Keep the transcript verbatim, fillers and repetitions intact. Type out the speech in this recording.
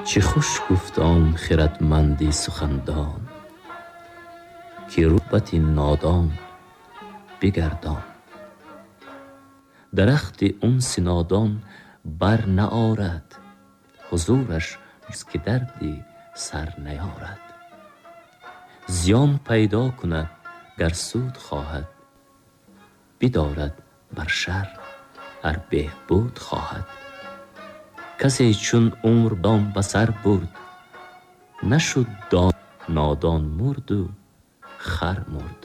چه خوش گفتم خردمندی سخندان که رتبت نادان بگردان. درخت انس نادان بر نآرد، حضورش جز که دردی سر نیارد. زیان پیدا کند گر سود خواهد، بدارد بر شر ار بهبود خواهد. کسی چون عمر دام بسر برد، نشد دان نادان مرد و خر مرد.